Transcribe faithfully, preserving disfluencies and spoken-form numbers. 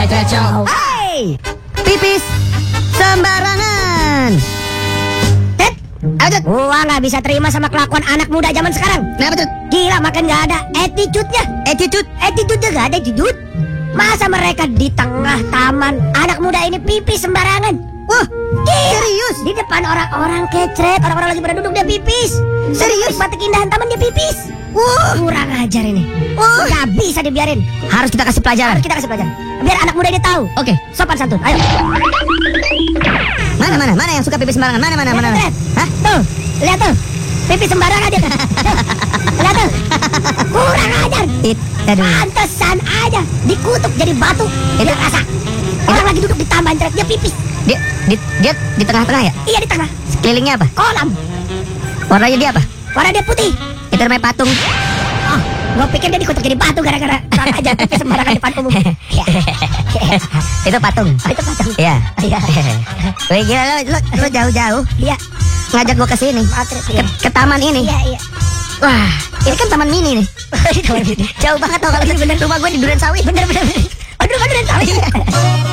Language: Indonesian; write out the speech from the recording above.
Show. Hai, pipis sembarangan. Tet, apa tuh? Gua nggak bisa terima sama kelakuan anak muda zaman sekarang. Kenapa tuh? Gila, makan nggak ada attitude-nya. Attitude. Attitude-nya nggak ada attitude. Masa mereka di tengah taman anak muda ini pipis sembarangan? Wah, Gila. serius? Di depan orang-orang kecret, orang-orang lagi pada duduk dia pipis. Serius? Mata keindahan taman dia pipis. Wah, Kurang ajar ini. Wah. Nggak bisa dibiarin. harus kita kasih pelajaran. Harus kita kasih pelajaran. Biar anak muda ini tahu. Oke. Sopan santun. Ayo. Mana mana mana yang suka pipis sembarangan? Mana mana mana? Lihat, Hah? tuh, lihat tuh, pipis sembarangan dia. Tuh. Lihat tuh, kurang ajar. It, aduh. Pantesan aja dikutuk jadi batu. Tidak rasa. Orang lagi duduk di taman trek dia pipis. Dia, di, dia di tengah-tengah ya? Iya, di tengah Sekelilingnya apa? kolam. Warnanya dia apa? Warna dia putih. Itu namanya patung. Oh, gue pikir dia dikutuk jadi batu gara-gara kurang ajar pipis sembarangan depan umum. Ya. Itu patung. Oh, itu patung. Iya. Iya. Wih, gila lo, lo, lo jauh-jauh Iya. ngajak gua ke sini. Matret, Ke, iya. ke taman ini. Iya, iya. Wah, ini kan taman mini nih. Di taman ini. Jauh banget tau kalau Bener, bener. rumah gue di Duren Sawit. Bener, bener, bener. Aduh, bener, bener.